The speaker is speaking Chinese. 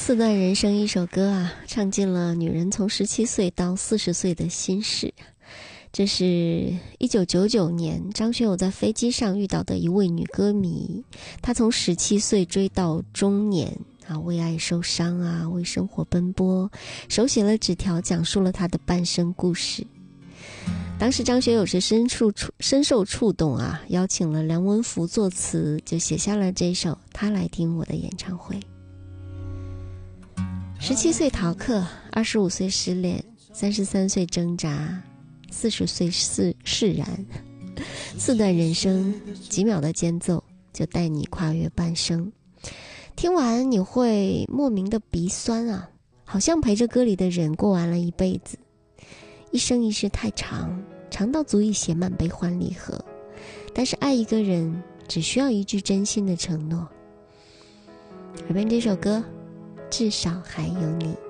四段人生一首歌啊，唱尽了女人从17岁到40岁的心事。这是1999年张学友在飞机上遇到的一位女歌迷，她从17岁追到中年啊，为爱受伤啊，为生活奔波，手写了纸条，讲述了她的半生故事。当时张学友是深受触动啊，邀请了梁文福作词，就写下了这首《他来听我的演唱会》。17岁逃课，25岁失恋，33岁挣扎，40岁释然，四段人生，几秒的间奏就带你跨越半生。听完你会莫名的鼻酸啊，好像陪着歌里的人过完了一辈子。一生一世太长，长到足以写满悲欢离合，但是爱一个人只需要一句真心的承诺。耳边这首歌，至少还有你。